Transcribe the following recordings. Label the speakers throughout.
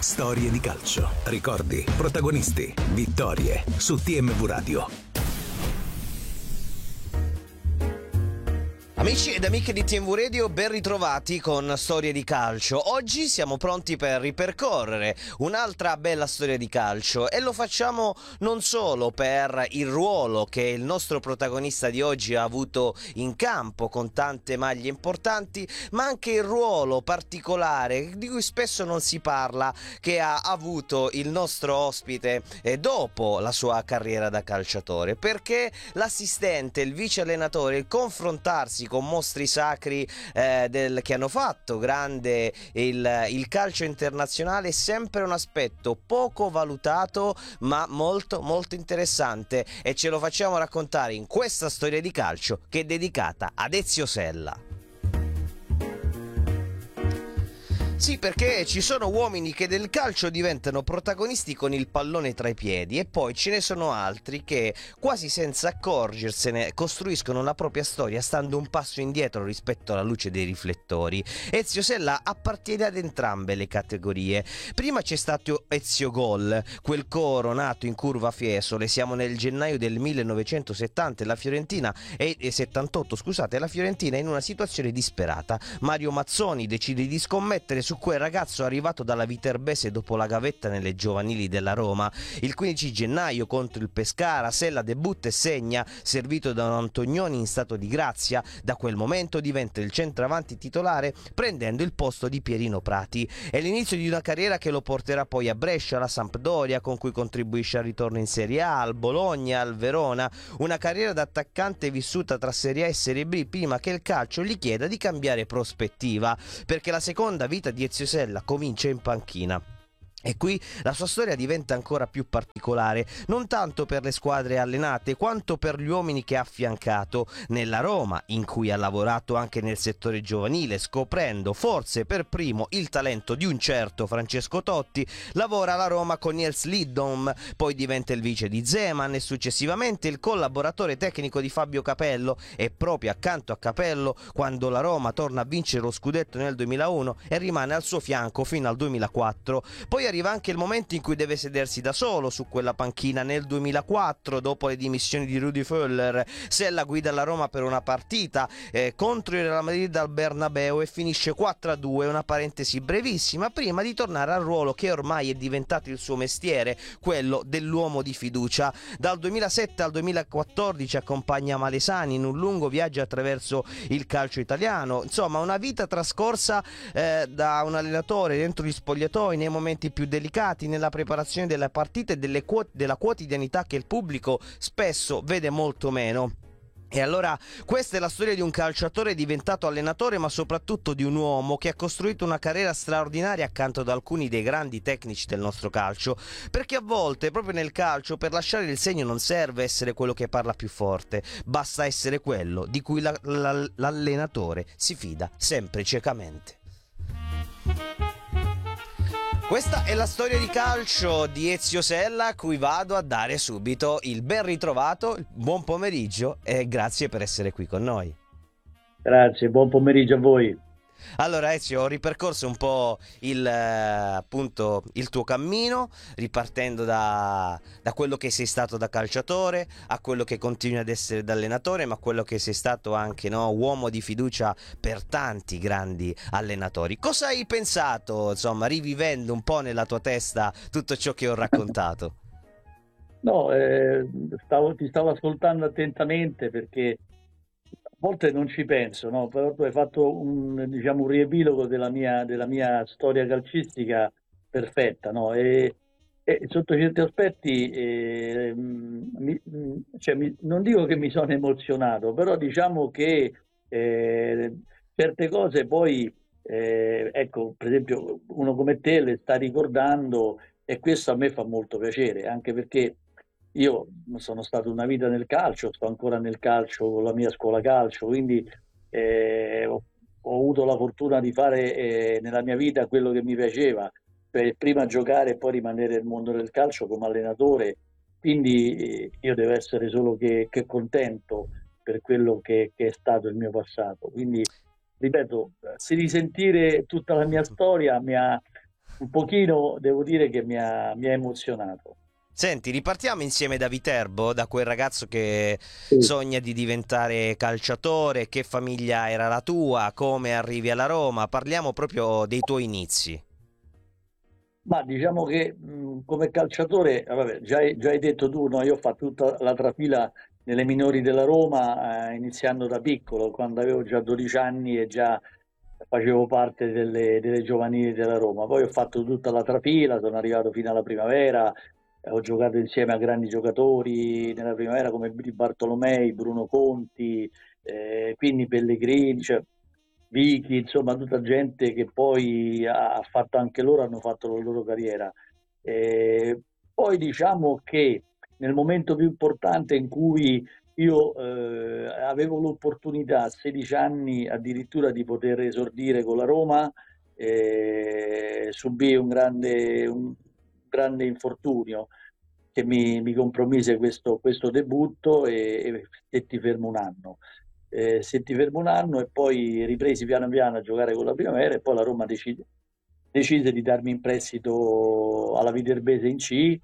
Speaker 1: Storie di calcio, ricordi, protagonisti, vittorie su TMV Radio.
Speaker 2: Amici ed amiche di TMV Radio, ben ritrovati con Storie di Calcio. Oggi siamo pronti per ripercorrere un'altra bella storia di calcio e lo facciamo non solo per il ruolo che il nostro protagonista di oggi ha avuto in campo con tante maglie importanti, ma anche il ruolo particolare di cui spesso non si parla che ha avuto il nostro ospite dopo la sua carriera da calciatore, perché l'assistente, il vice allenatore, il confrontarsi con mostri sacri che hanno fatto grande il calcio internazionale è sempre un aspetto poco valutato ma molto molto interessante, e ce lo facciamo raccontare in questa storia di calcio che è dedicata ad Ezio Sella. Sì, perché ci sono uomini che del calcio diventano protagonisti con il pallone tra i piedi, e poi ce ne sono altri che quasi senza accorgersene costruiscono la propria storia stando un passo indietro rispetto alla luce dei riflettori. Ezio Sella appartiene ad entrambe le categorie. Prima c'è stato Ezio Gol, quel coro nato in curva Fiesole. Siamo nel gennaio del 1970 e la Fiorentina è 78, scusate, la Fiorentina è in una situazione disperata. Mario Mazzoni decide di scommettere su quel ragazzo arrivato dalla Viterbese dopo la gavetta nelle giovanili della Roma. Il 15 gennaio contro il Pescara Sella debutta e segna, servito da un Antonioni in stato di grazia. Da quel momento diventa il centravanti titolare, prendendo il posto di Pierino Prati. È l'inizio di una carriera che lo porterà poi a Brescia, alla Sampdoria, con cui contribuisce al ritorno in Serie A, al Bologna, al Verona. Una carriera da attaccante vissuta tra Serie A e Serie B prima che il calcio gli chieda di cambiare prospettiva, perché la seconda vita di Ezio Sella comincia in panchina. E qui la sua storia diventa ancora più particolare, non tanto per le squadre allenate quanto per gli uomini che ha affiancato. Nella Roma, in cui ha lavorato anche nel settore giovanile, scoprendo forse per primo il talento di un certo Francesco Totti, lavora alla Roma con Nils Lidom, poi diventa il vice di Zeman e successivamente il collaboratore tecnico di Fabio Capello, e proprio accanto a Capello quando la Roma torna a vincere lo scudetto nel 2001 e rimane al suo fianco fino al 2004. Poi arriva anche il momento in cui deve sedersi da solo su quella panchina nel 2004, dopo le dimissioni di Rudi Völler. Sella guida la Roma per una partita contro il Real Madrid al Bernabeu e finisce 4-2, una parentesi brevissima prima di tornare al ruolo che ormai è diventato il suo mestiere, quello dell'uomo di fiducia. Dal 2007 al 2014 accompagna Malesani in un lungo viaggio attraverso il calcio italiano, insomma una vita trascorsa da un allenatore dentro gli spogliatoi, nei momenti più delicati, nella preparazione delle partite e della quotidianità che il pubblico spesso vede molto meno. E allora questa è la storia di un calciatore diventato allenatore, ma soprattutto di un uomo che ha costruito una carriera straordinaria accanto ad alcuni dei grandi tecnici del nostro calcio, perché a volte proprio nel calcio per lasciare il segno non serve essere quello che parla più forte, basta essere quello di cui l'allenatore si fida sempre ciecamente. Questa è la storia di calcio di Ezio Sella, a cui vado a dare subito il ben ritrovato, buon pomeriggio e grazie per essere qui con noi.
Speaker 3: Grazie, buon pomeriggio a voi.
Speaker 2: Allora Ezio, ho ripercorso un po' appunto il tuo cammino, ripartendo da quello che sei stato da calciatore, a quello che continui ad essere da allenatore, ma quello che sei stato anche, no, uomo di fiducia per tanti grandi allenatori. Cosa hai pensato, insomma, rivivendo un po' nella tua testa tutto ciò che ho raccontato?
Speaker 3: No, ti stavo ascoltando attentamente perché a volte non ci penso, no? Però tu hai fatto diciamo, un riepilogo della mia storia calcistica perfetta, no? E sotto certi aspetti, non dico che mi sono emozionato, però diciamo che certe cose poi, ecco, per esempio, uno come te le sta ricordando e questo a me fa molto piacere, anche perché io sono stato una vita nel calcio, sto ancora nel calcio con la mia scuola calcio, quindi ho avuto la fortuna di fare nella mia vita quello che mi piaceva, cioè prima giocare e poi rimanere nel mondo del calcio come allenatore, quindi io devo essere solo che contento per quello che è stato il mio passato. Quindi, ripeto, se risentire tutta la mia storia un pochino devo dire che mi ha emozionato.
Speaker 2: Senti, ripartiamo insieme da Viterbo, da quel ragazzo che
Speaker 3: Sì.
Speaker 2: sogna di diventare calciatore, che famiglia era la tua, come arrivi alla Roma, parliamo proprio dei tuoi inizi.
Speaker 3: Ma diciamo che come calciatore, vabbè, già hai detto tu, no? Io ho fatto tutta la trafila nelle minori della Roma, iniziando da piccolo, quando avevo già 12 anni e già facevo parte delle giovanili della Roma. Poi ho fatto tutta la trafila, sono arrivato fino alla primavera, ho giocato insieme a grandi giocatori nella primavera come Di Bartolomei, Bruno Conti, quindi Pellegrini, cioè, Vichi, insomma, tutta gente che poi ha fatto anche loro, hanno fatto la loro carriera. Poi diciamo che nel momento più importante in cui io avevo l'opportunità a 16 anni addirittura di poter esordire con la Roma, subì un grande infortunio che mi compromise questo debutto e stetti fermo un anno. Stetti fermo un anno e poi ripresi piano piano a giocare con la primavera e poi la Roma decise di darmi in prestito alla Viterbese in C,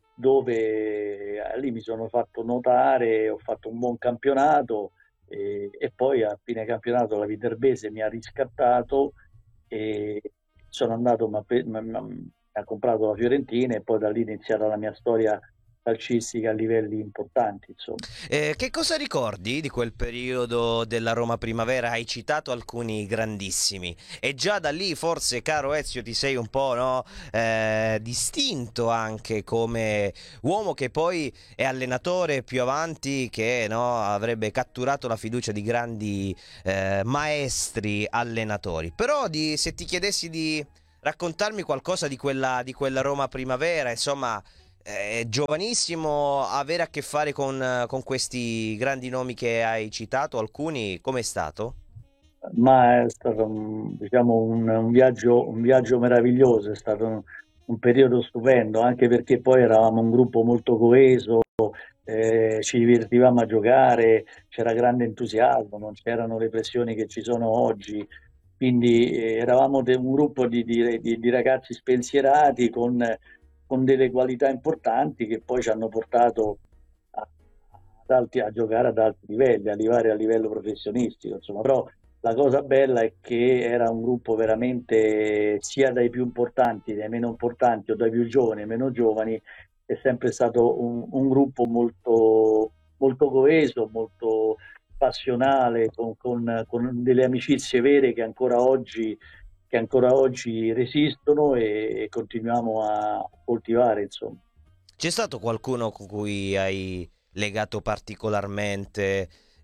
Speaker 3: dove lì mi sono fatto notare, ho fatto un buon campionato e poi a fine campionato la Viterbese mi ha riscattato e sono andato, mi ha comprato la Fiorentina e poi da lì è iniziata la mia storia calcistica a livelli importanti, insomma.
Speaker 2: Che cosa ricordi di quel periodo della Roma Primavera? Hai citato alcuni grandissimi e già da lì forse, caro Ezio, ti sei un po', no, distinto anche come uomo che poi è allenatore più avanti che, no, avrebbe catturato la fiducia di grandi maestri allenatori. Però se ti chiedessi di raccontarmi qualcosa di quella Roma Primavera, insomma giovanissimo, avere a che fare con questi grandi nomi che hai citato, alcuni, com'è stato?
Speaker 3: Ma è stato diciamo, un viaggio meraviglioso, è stato un periodo stupendo, anche perché poi eravamo un gruppo molto coeso, ci divertivamo a giocare, c'era grande entusiasmo, non c'erano le pressioni che ci sono oggi, quindi eravamo un gruppo di ragazzi spensierati con delle qualità importanti che poi ci hanno portato a, a giocare ad alti livelli, arrivare a livello professionistico, insomma, però la cosa bella è che era un gruppo veramente sia dai più importanti, dai meno importanti o dai più giovani ai meno giovani, è sempre stato un gruppo molto coeso, molto passionale, con delle amicizie vere che ancora oggi resistono e continuiamo a coltivare, insomma.
Speaker 2: C'è stato qualcuno con cui hai legato particolarmente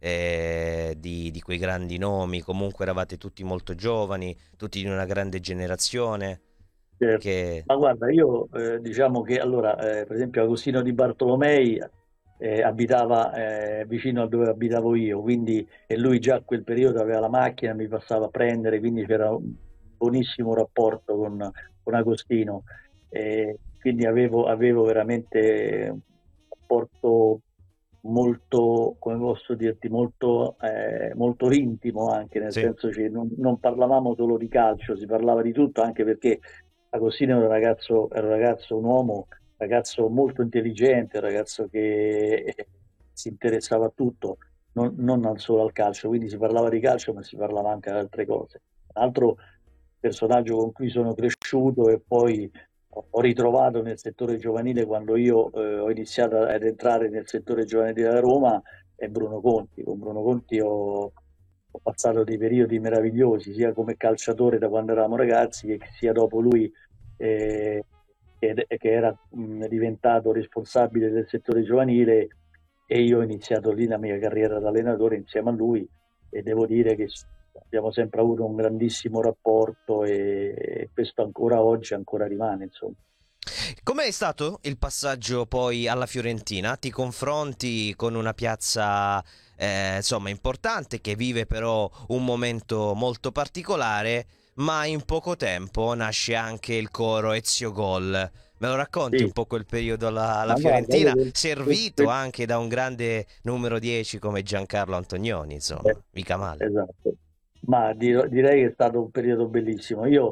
Speaker 2: di quei grandi nomi? Comunque eravate tutti molto giovani, tutti di una grande generazione,
Speaker 3: Certo.
Speaker 2: che...
Speaker 3: Ma guarda, io diciamo che allora, per esempio, Agostino di Bartolomei abitava vicino a dove abitavo io, quindi e lui già a quel periodo aveva la macchina, mi passava a prendere, quindi c'era un buonissimo rapporto con Agostino. Quindi avevo veramente un rapporto molto, come posso dirti, molto intimo anche, nel
Speaker 2: Sì.
Speaker 3: senso che non parlavamo solo di calcio, si parlava di tutto, anche perché Agostino era un ragazzo, un uomo, un ragazzo molto intelligente, un ragazzo che si interessava a tutto, non solo al calcio, quindi si parlava di calcio, ma si parlava anche di altre cose. Un altro personaggio con cui sono cresciuto e poi ho ritrovato nel settore giovanile quando io ho iniziato ad entrare nel settore giovanile della Roma è Bruno Conti. Con Bruno Conti ho passato dei periodi meravigliosi, sia come calciatore da quando eravamo ragazzi, che sia dopo lui eh, che era diventato responsabile del settore giovanile e io ho iniziato lì la mia carriera da allenatore insieme a lui e devo dire che abbiamo sempre avuto un grandissimo rapporto e questo ancora oggi ancora rimane, insomma.
Speaker 2: Com'è stato il passaggio poi alla Fiorentina? Ti confronti con una piazza, insomma, importante che vive però un momento molto particolare, ma in poco tempo nasce anche il coro Ezio Gol. Me lo racconti un
Speaker 3: Sì,
Speaker 2: po' quel periodo alla
Speaker 3: ma guarda,
Speaker 2: Fiorentina, servito anche da un grande numero 10 come Giancarlo Antonioni,
Speaker 3: eh,
Speaker 2: insomma, mica male.
Speaker 3: esatto. Ma direi che è stato un periodo bellissimo. Io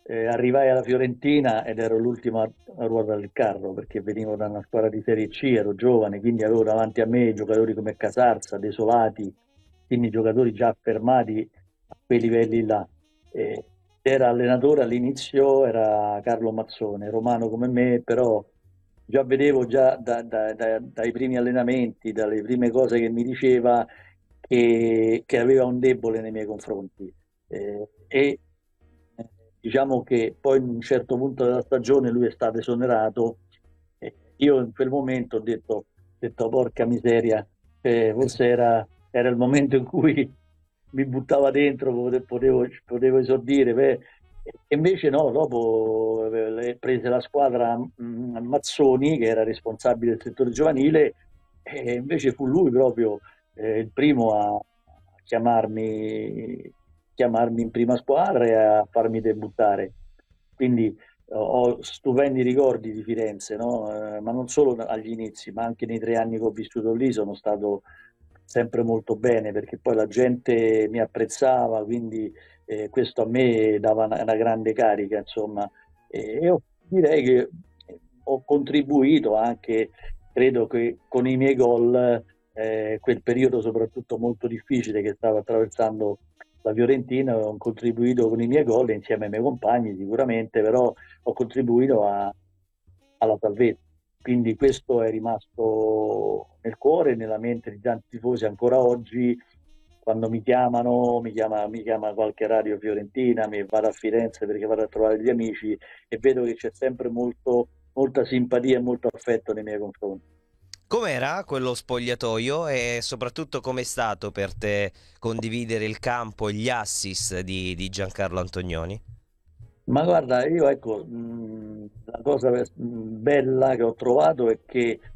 Speaker 3: arrivai alla Fiorentina ed ero l'ultima ruota del carro perché venivo da una squadra di Serie C, ero giovane, quindi avevo davanti a me giocatori come Casarza, Desolati, quindi giocatori già affermati a quei livelli là. Eh, Era allenatore all'inizio, era Carlo Mazzone, romano come me, però già vedevo già dai primi allenamenti, dalle prime cose che mi diceva che aveva un debole nei miei confronti. E diciamo che poi in un certo punto della stagione lui è stato esonerato. Io in quel momento ho detto porca miseria, forse era il momento in cui mi buttava dentro, potevo esordire. Beh, e invece no, dopo prese la squadra Mazzoni, che era responsabile del settore giovanile, e invece fu lui proprio il primo a chiamarmi in prima squadra e a farmi debuttare. Quindi ho stupendi ricordi di Firenze, no? Ma non solo agli inizi, ma anche nei 3 anni che ho vissuto lì sono stato sempre molto bene perché poi la gente mi apprezzava, quindi questo a me dava una grande carica, insomma. Direi che ho contribuito anche, credo che con i miei gol, quel periodo soprattutto molto difficile che stava attraversando la Fiorentina, ho contribuito con i miei gol insieme ai miei compagni sicuramente, però ho contribuito alla salvezza. Quindi questo è rimasto nel cuore e nella mente di tanti tifosi ancora oggi. Quando mi chiamano, mi chiama qualche radio fiorentina, mi vado a Firenze perché vado a trovare gli amici e vedo che c'è sempre molta simpatia e molto affetto nei miei confronti.
Speaker 2: Com'era quello spogliatoio e soprattutto com'è stato per te condividere il campo e gli assist di Giancarlo Antonioni?
Speaker 3: Ma guarda, io ecco, la cosa bella che ho trovato è che